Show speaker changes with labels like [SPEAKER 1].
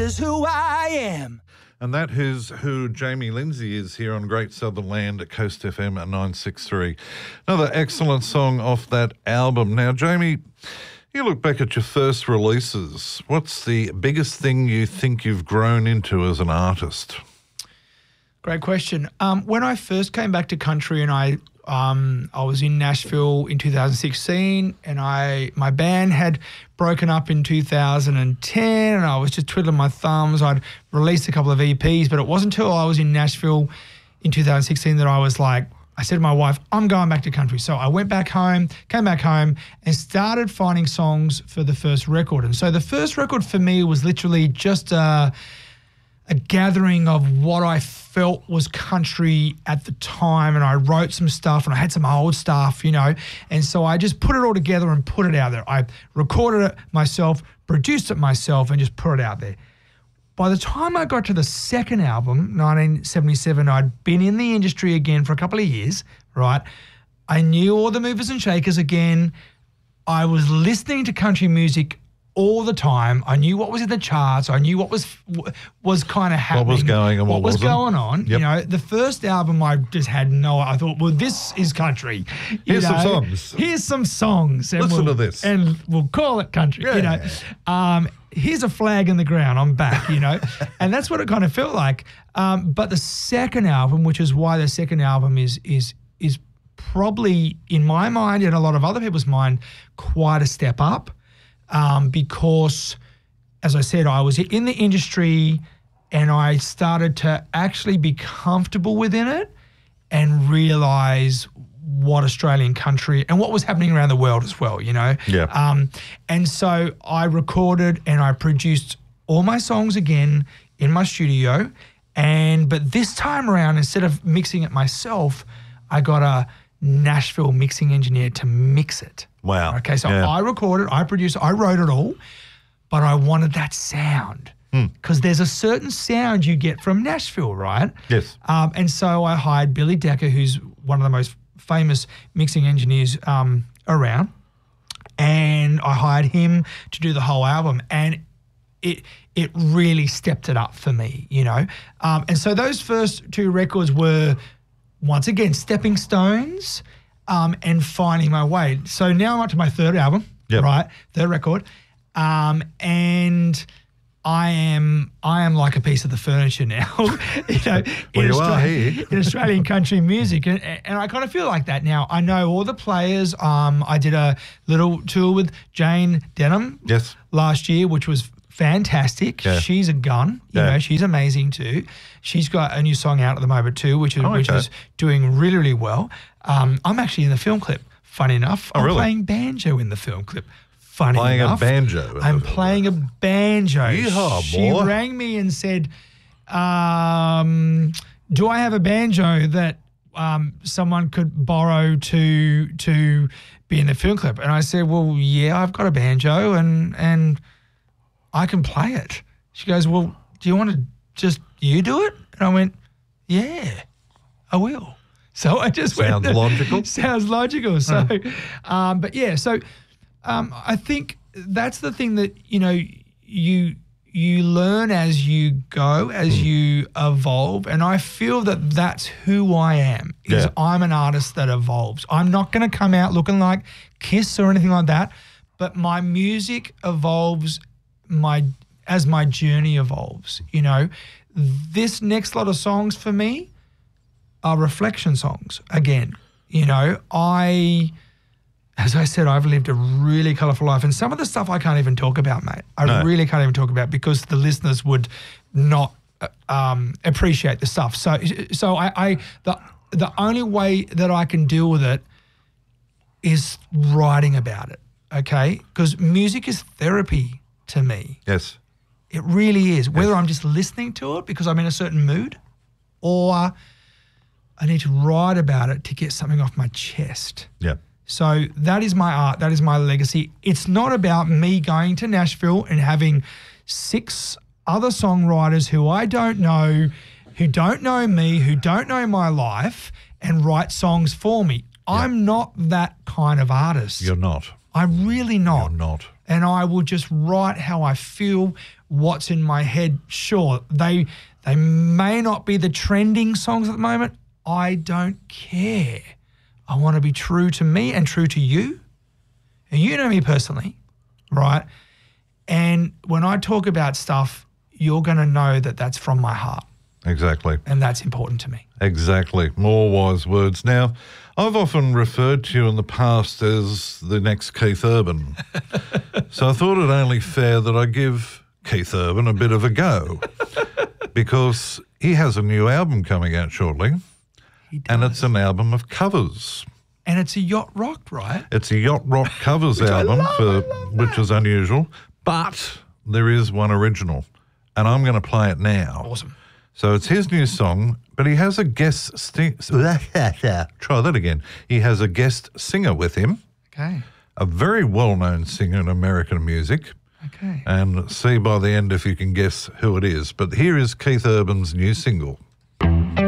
[SPEAKER 1] is who I am.
[SPEAKER 2] And that is who Jamie Lindsay is here on Great Southern Land at Coast FM at 963. Another excellent song off that album. Now, Jamie, you look back at your first releases. What's the biggest thing you think you've grown into as an artist?
[SPEAKER 3] Great question. When I first came back to country and I was in Nashville in 2016 and my band had broken up in 2010 and I was just twiddling my thumbs. I'd released a couple of EPs, but it wasn't until I was in Nashville in 2016 that I was like, I said to my wife, I'm going back to country. So I went back home, came back home and started finding songs for the first record. And so the first record for me was literally just a gathering of what I felt was country at the time, and I wrote some stuff and I had some old stuff, you know, and so I just put it all together and put it out there. I recorded it myself, produced it myself, and just put it out there. By the time I got to the second album, 1977, I'd been in the industry again for a couple of years, right? I knew all the movers and shakers again. I was listening to country music all the time. I knew what was in the charts. I knew what was kind of happening.
[SPEAKER 2] What was going and
[SPEAKER 3] what was
[SPEAKER 2] wasn't.
[SPEAKER 3] going on.
[SPEAKER 2] Yep.
[SPEAKER 3] You know, the first album I just had I thought, well, this is country.
[SPEAKER 2] Here's some songs.
[SPEAKER 3] Here's some songs. And
[SPEAKER 2] Listen to this.
[SPEAKER 3] And we'll call it country, you know. Here's a flag in the ground. I'm back, you know. And that's what it kind of felt like. But the second album, which is why the second album is probably, in my mind and a lot of other people's mind, quite a step up. Because, as I said, I was in the industry and I started to actually be comfortable within it and realise what Australian country and what was happening around the world as well, you know.
[SPEAKER 2] Yeah.
[SPEAKER 3] And so I recorded and I produced all my songs again in my studio, but this time around, instead of mixing it myself, I got a Nashville mixing engineer to mix it.
[SPEAKER 2] Wow.
[SPEAKER 3] Okay, so I recorded, I produced, I wrote it all, but I wanted that sound because there's a certain sound you get from Nashville, right?
[SPEAKER 2] Yes.
[SPEAKER 3] And so I hired Billy Decker, who's one of the most famous mixing engineers around, and I hired him to do the whole album, and it really stepped it up for me, you know. And so those first two records were, once again, stepping stones and finding my way. So now I'm up to my third album, right? Third record. And I am like a piece of the furniture now, you know, in Australian country music. And I kind of feel like that now. I know all the players. I did a little tour with Jane Denham last year, which was fantastic. Yeah. She's a gun. You know, she's amazing too. She's got a new song out at the moment too, which is doing really, really well. I'm actually in the film clip, funny enough. I'm playing banjo in the film clip. Funny enough.
[SPEAKER 2] Playing a banjo.
[SPEAKER 3] I'm playing a banjo.
[SPEAKER 2] Yeehaw,
[SPEAKER 3] she
[SPEAKER 2] boy.
[SPEAKER 3] rang me and said, do I have a banjo that someone could borrow to be in the film clip? And I said, well, yeah, I've got a banjo and I can play it. She goes, well, do you want to just you do it? And I went, yeah, I will. So I just
[SPEAKER 2] Sounds logical.
[SPEAKER 3] Sounds logical. So, but yeah, so I think that's the thing that, you know, you learn as you go, as you evolve. And I feel that that's who I am, is I'm an artist that evolves. I'm not going to come out looking like Kiss or anything like that, but my music evolves as my journey evolves, you know. This next lot of songs for me are reflection songs again. You know, as I said, I've lived a really colourful life, and some of the stuff I can't even talk about, mate. I really can't even talk about because the listeners would not appreciate the stuff. So the only way that I can deal with it is writing about it, okay? Because music is therapy to me.
[SPEAKER 2] Yes.
[SPEAKER 3] It really is. Whether I'm just listening to it because I'm in a certain mood, or I need to write about it to get something off my chest.
[SPEAKER 2] Yeah.
[SPEAKER 3] So that is my art. That is my legacy. It's not about me going to Nashville and having 6 other songwriters who I don't know, who don't know me, who don't know my life, and write songs for me. Yeah. I'm not that kind of artist.
[SPEAKER 2] You're not.
[SPEAKER 3] I'm really not.
[SPEAKER 2] You're not.
[SPEAKER 3] and I will just write how I feel, what's in my head. Sure, they may not be the trending songs at the moment. I don't care. I want to be true to me and true to you. And you know me personally, right? And when I talk about stuff, you're going to know that that's from my heart.
[SPEAKER 2] Exactly.
[SPEAKER 3] And that's important to me.
[SPEAKER 2] Exactly. More wise words. Now, I've often referred to you in the past as the next Keith Urban. So I thought it only fair that I give Keith Urban a bit of a go because he has a new album coming out shortly.
[SPEAKER 3] He does.
[SPEAKER 2] And it's an album of covers.
[SPEAKER 3] And it's a yacht rock, right?
[SPEAKER 2] It's a yacht rock covers album, which is unusual, but there is one original, and I'm going to play it now.
[SPEAKER 3] Awesome.
[SPEAKER 2] So it's his new song, but he has a guest try that again. He has a guest singer with him,
[SPEAKER 3] Okay.
[SPEAKER 2] a very well-known singer in American music,
[SPEAKER 3] Okay.
[SPEAKER 2] and see by the end if you can guess who it is. But here is Keith Urban's new single.